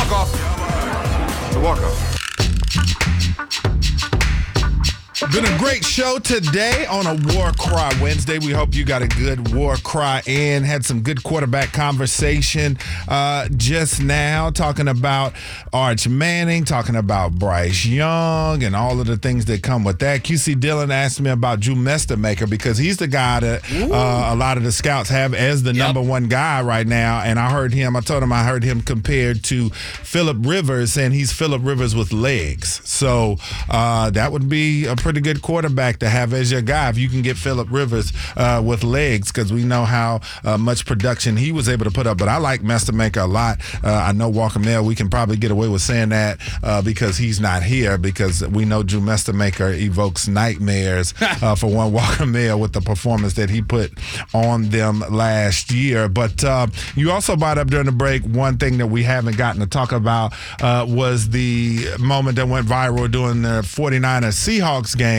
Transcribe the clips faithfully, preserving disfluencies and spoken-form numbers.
walk-off. It's a walk-off. Been a great show today on a War Cry Wednesday. We hope you got a good War Cry in. Had some good quarterback conversation uh, just now, talking about Arch Manning, talking about Bryce Young, and all of the things that come with that. Q C Dillon asked me about Drew Messermaker because he's the guy that uh, a lot of the scouts have as the yep. number one guy right now. And I heard him, I told him I heard him compared to Phillip Rivers, and he's Phillip Rivers with legs. So uh, that would be a pretty good quarterback to have as your guy if you can get Phillip Rivers uh, with legs, because we know how uh, much production he was able to put up. But I like Messermaker a lot. Uh, I know Walker Mail, we can probably get away with saying that uh, because he's not here, because we know Drew Messermaker evokes nightmares uh, for one Walker Mail with the performance that he put on them last year. But uh, you also brought up during the break one thing that we haven't gotten to talk about uh, was the moment that went viral during the 49ers Seahawks game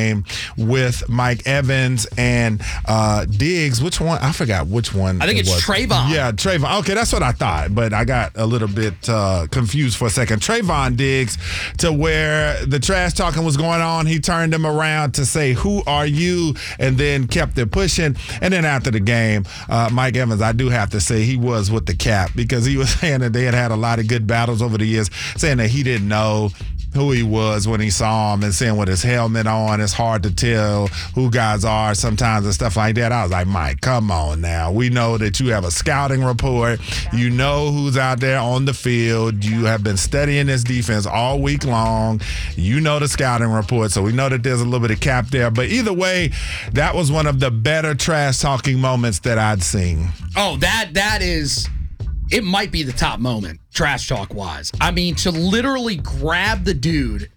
with Mike Evans and uh, Diggs. Which one? I forgot which one. I think it it's was. Trayvon. Yeah, Trayvon. Okay, that's what I thought, but I got a little bit uh, confused for a second. Trayvon Diggs, to where the trash talking was going on, he turned him around to say, "Who are you?" and then kept it pushing. And then after the game, uh, Mike Evans, I do have to say, he was with the cap, because he was saying that they had had a lot of good battles over the years, saying that he didn't know who he was when he saw him, and saying with his helmet on, it's hard to tell who guys are sometimes and stuff like that. I was like, Mike, come on now. We know that you have a scouting report. You know who's out there on the field. You have been studying this defense all week long. You know the scouting report, so we know that there's a little bit of cap there. But either way, that was one of the better trash-talking moments that I'd seen. Oh, that that is... It might be the top moment, trash talk wise. I mean, to literally grab the dude,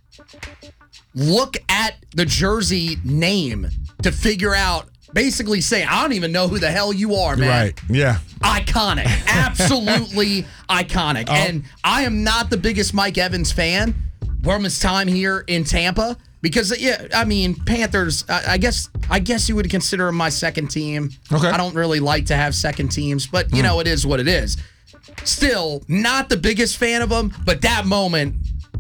look at the jersey name to figure out, basically say, I don't even know who the hell you are, man. Right, yeah. Iconic. Absolutely iconic. Oh. And I am not the biggest Mike Evans fan from his time here in Tampa. Because, yeah, I mean, Panthers, I, I guess I guess you would consider him my second team. Okay. I don't really like to have second teams, but, you mm. know, it is what it is. Still, not the biggest fan of him, but that moment,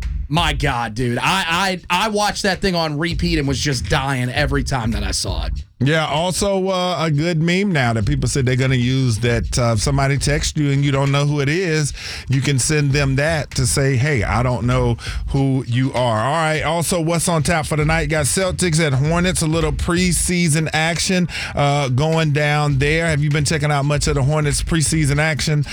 my God, dude. I, I, I watched that thing on repeat and was just dying every time that I saw it. Yeah, also uh, a good meme now that people said they're going to use, that uh, if somebody texts you and you don't know who it is, you can send them that to say, hey, I don't know who you are. All right, also, what's on tap for tonight? Got Celtics at Hornets, a little preseason action uh, going down there. Have you been checking out much of the Hornets preseason action,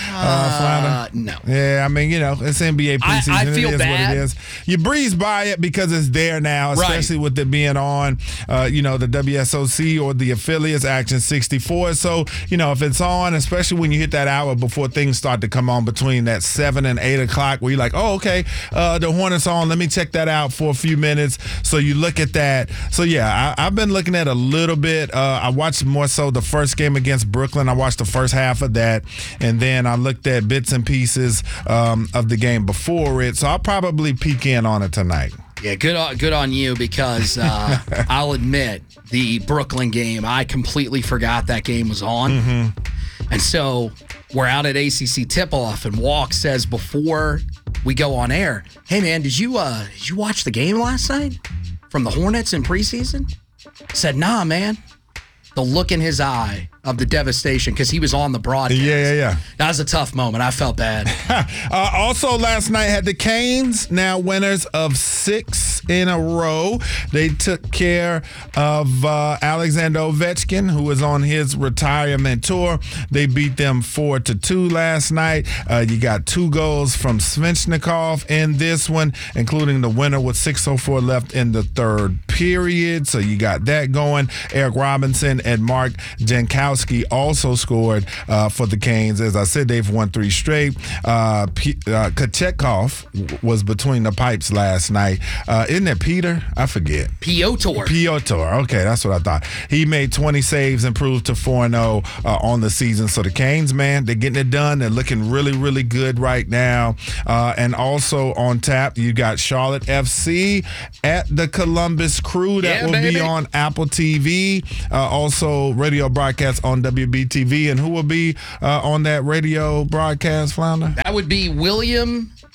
uh, uh No. Yeah, I mean, you know, it's N B A preseason. I, I feel it is bad. what it is. You breeze by it because it's there now, especially right. with it being on, uh, you know, the W S O C or the affiliates, Action sixty-four. So, you know, if it's on, especially when you hit that hour before things start to come on between that seven and eight o'clock, where you're like, oh, okay, uh, the Hornets on, let me check that out for a few minutes. So you look at that. So, yeah, I, I've been looking at a little bit. Uh, I watched more so the first game against Brooklyn. I watched the first half of that, and then I looked at bits and pieces um, of the game before it. So I'll probably peek in on it tonight. Yeah, good on, good on you, because uh, I'll admit, the Brooklyn game, I completely forgot that game was on. Mm-hmm. And so we're out at A C C tip-off, and Walk says before we go on air, hey, man, did you uh, did you watch the game last night from the Hornets in preseason? I said, nah, man. The look in his eye of the devastation, because he was on the broadcast. Yeah, yeah, yeah. That was a tough moment. I felt bad. uh, also, last night had the Canes, now winners of six in a row. They took care of uh, Alexander Ovechkin, who was on his retirement tour. They beat them four to two last night. Uh, you got two goals from Svechnikov in this one, including the winner with six oh four left in the third period. So you got that going. Eric Robinson and Mark Jankowski also scored uh, for the Canes. As I said, they've won three straight. Uh, P- uh, Kochetkov was between the pipes last night. Uh, isn't it Peter? I forget. Piotr. Piotr. Okay, that's what I thought. He made twenty saves, improved to four and oh uh, on the season. So the Canes, man, they're getting it done. They're looking really, really good right now. Uh, and also on tap, you got Charlotte F C at the Columbus Crew. That yeah, will baby. be on Apple T V. Uh, also, radio broadcast on W B T V. And who will be uh, on that radio broadcast, Flounder? That would be William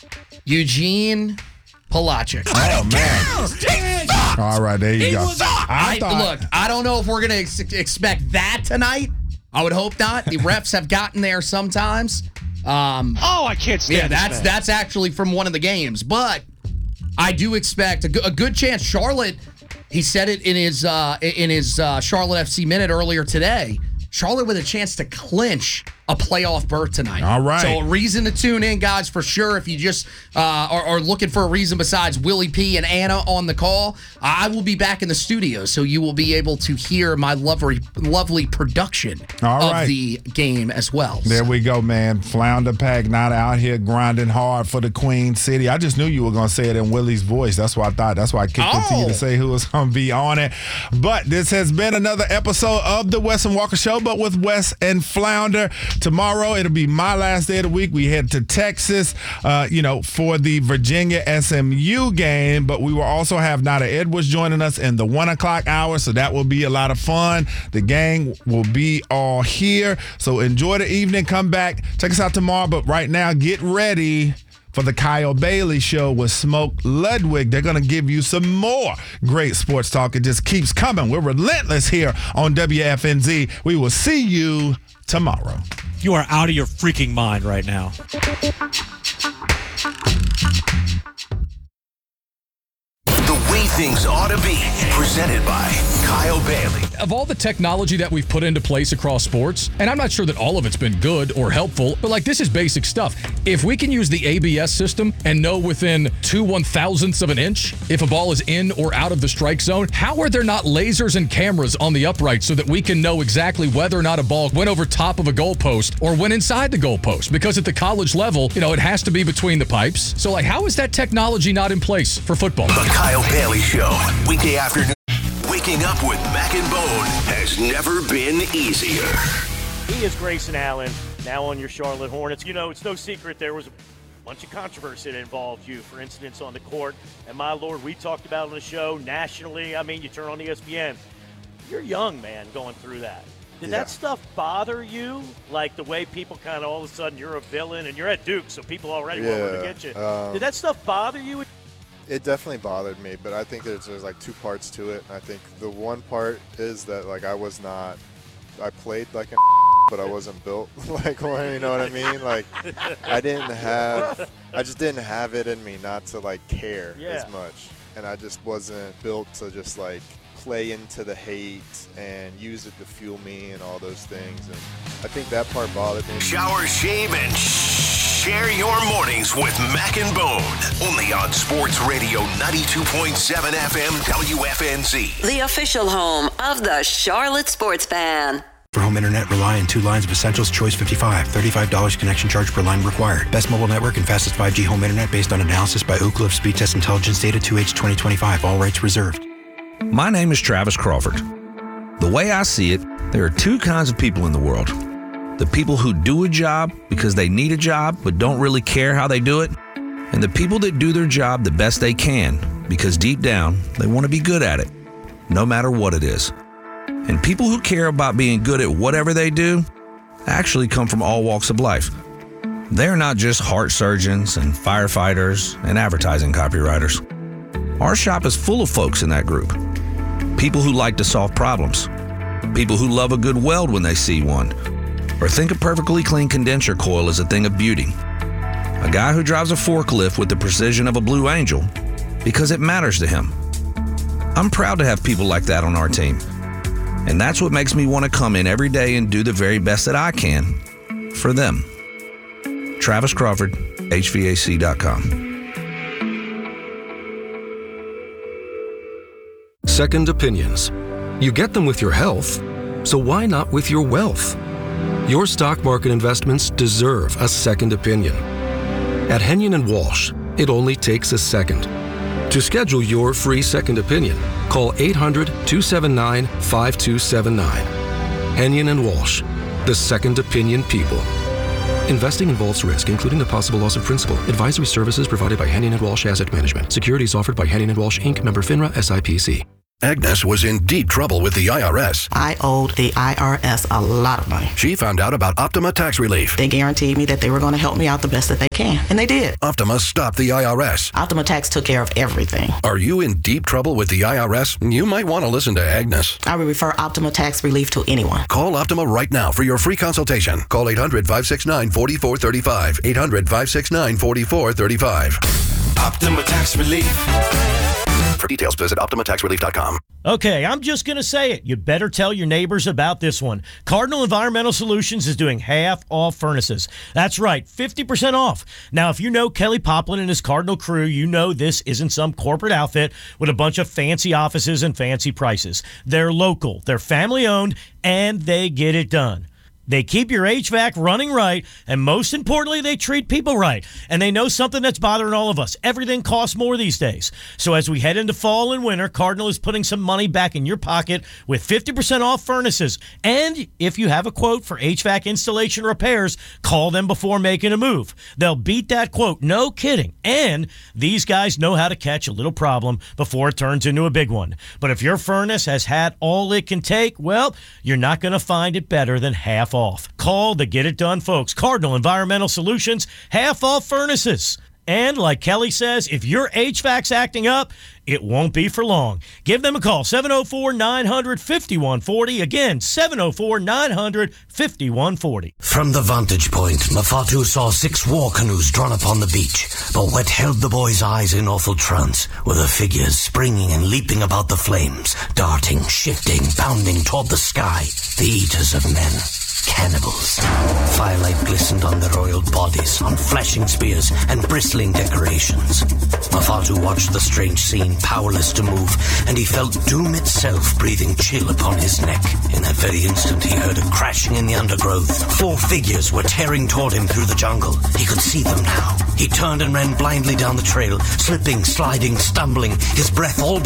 Eugene Palacic. Oh, man. All right, there you go. I, I thought, look, I don't know if we're going to ex- expect that tonight. I would hope not. The refs have gotten there sometimes. Um, oh, I can't stand Yeah, this that's man. that's actually from one of the games. But I do expect a, go- a good chance. Charlotte, he said it in his uh, in his uh, Charlotte F C Minute earlier today. Charlotte with a chance to clinch a playoff berth tonight. All right. So a reason to tune in, guys, for sure. If you just uh, are, are looking for a reason besides Willie P and Anna on the call, I will be back in the studio, so you will be able to hear my lovely, lovely production All of right. the game as well. There we go, man. Flounder Pack not out here grinding hard for the Queen City. I just knew you were going to say it in Willie's voice. That's why I thought. That's why I kicked it to you Oh. to say who was going to be on it. But this has been another episode of the Wes and Walker Show, but with Wes and Flounder. Tomorrow, it'll be my last day of the week. We head to Texas, uh, you know, for the Virginia S M U game. But we will also have Nada Edwards joining us in the one o'clock hour, so that will be a lot of fun. The gang will be all here. So enjoy the evening. Come back. Check us out tomorrow. But right now, get ready for the Kyle Bailey Show with Smoke Ludwig. They're going to give you some more great sports talk. It just keeps coming. We're relentless here on W F N Z. We will see you tomorrow. You are out of your freaking mind right now. The way things ought to be, presented by Kyle Bailey. Of all the technology that we've put into place across sports, and I'm not sure that all of it's been good or helpful, but like this is basic stuff. If we can use the A B S system and know within two one thousandths of an inch if a ball is in or out of the strike zone, how are there not lasers and cameras on the upright so that we can know exactly whether or not a ball went over top of a goalpost or went inside the goalpost? Because at the college level, you know, it has to be between the pipes. So like, how is that technology not in place for football? The Kyle Bailey Show, weekday afternoon. Waking up with Mac and Bone has never been easier. He is Grayson Allen, now on your Charlotte Hornets. You know, it's no secret there was a bunch of controversy that involved you, for incidents on the court. And my Lord, we talked about on the show nationally. I mean, you turn on E S P N. You're young, man, going through that. Did Yeah. that stuff bother you? Like the way people kind of all of a sudden you're a villain and you're at Duke, so people already want to Yeah, get you. um, Did that stuff bother you? It definitely bothered me, but I think there's, there's like two parts to it. I think the one part is that like I was not, I played like a but I wasn't built like one, you know what I mean? Like I didn't have, I just didn't have it in me not to like care Yeah. as much. And I just wasn't built to just like play into the hate and use it to fuel me and all those things. And I think that part bothered me. Shower, shave, and share your mornings with Mac and Bone. Only on Sports Radio ninety-two point seven F M W F N Z. The official home of the Charlotte Sports Fan. For home internet, rely on two lines of Essentials Choice fifty-five. thirty-five dollars connection charge per line required. Best mobile network and fastest five G home internet based on analysis by Ookla of Speed Test Intelligence Data two H twenty twenty-five. All rights reserved. My name is Travis Crawford. The way I see it, there are two kinds of people in the world. The people who do a job because they need a job but don't really care how they do it. And the people that do their job the best they can because deep down, they want to be good at it, no matter what it is. And people who care about being good at whatever they do actually come from all walks of life. They're not just heart surgeons and firefighters and advertising copywriters. Our shop is full of folks in that group. People who like to solve problems. People who love a good weld when they see one. Or think a perfectly clean condenser coil is a thing of beauty. A guy who drives a forklift with the precision of a Blue Angel because it matters to him. I'm proud to have people like that on our team. And that's what makes me want to come in every day and do the very best that I can for them. Travis Crawford, H V A C dot com. Second opinions. You get them with your health, so why not with your wealth? Your stock market investments deserve a second opinion. At Henyon and Walsh, it only takes a second. To schedule your free second opinion, call eight hundred, two seven nine, five two seven nine. Henyon and Walsh, the second opinion people. Investing involves risk, including the possible loss of principal. Advisory services provided by Henyon and Walsh Asset Management. Securities offered by Henyon and Walsh, Incorporated. Member FINRA, S I P C. Agnes was in deep trouble with the I R S. I owed the I R S a lot of money. She found out about Optima Tax Relief. They guaranteed me that they were going to help me out the best that they can, and they did. Optima stopped the I R S. Optima Tax took care of everything. Are you in deep trouble with the I R S? You might want to listen to Agnes. I would refer Optima Tax Relief to anyone. Call Optima right now for your free consultation. Call eight hundred, five six nine, four four three five. eight hundred, five six nine, four four three five. Optima Tax Relief. For details, visit optima tax relief dot com. Okay, I'm just going to say it. You better tell your neighbors about this one. Cardinal Environmental Solutions is doing half off furnaces. That's right, fifty percent off. Now, if you know Kelly Poplin and his Cardinal crew, you know this isn't some corporate outfit with a bunch of fancy offices and fancy prices. They're local, they're family owned, and they get it done. They keep your H V A C running right, and most importantly, they treat people right. And they know something that's bothering all of us. Everything costs more these days. So as we head into fall and winter, Cardinal is putting some money back in your pocket with fifty percent off furnaces. And if you have a quote for H V A C installation repairs, call them before making a move. They'll beat that quote, no kidding. And these guys know how to catch a little problem before it turns into a big one. But if your furnace has had all it can take, well, you're not going to find it better than half off. Call the Get It Done folks. Cardinal Environmental Solutions, half off furnaces. And like Kelly says, if your H V A C's acting up, it won't be for long. Give them a call, seven oh four, nine hundred, fifty-one forty. Again, seven oh four, nine hundred, fifty-one forty. From the vantage point, Mafatu saw six war canoes drawn upon the beach, but what held the boy's eyes in awful trance were the figures springing and leaping about the flames, darting, shifting, bounding toward the sky, the eaters of men. Cannibals. Firelight glistened on their oiled bodies, on flashing spears and bristling decorations. Mafatu watched the strange scene, powerless to move, and he felt doom itself breathing chill upon his neck. In that very instant, he heard a crashing in the undergrowth. Four figures were tearing toward him through the jungle. He could see them now. He turned and ran blindly down the trail, slipping, sliding, stumbling, his breath all